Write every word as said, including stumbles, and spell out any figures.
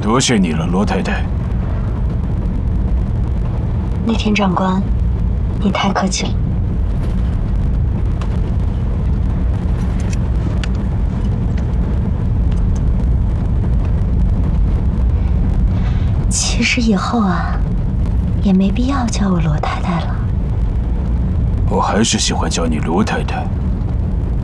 多谢你了，罗太太。 内田长官，你太客气了。其实以后啊，也没必要叫我罗太太了。 我还是喜欢叫你罗太太。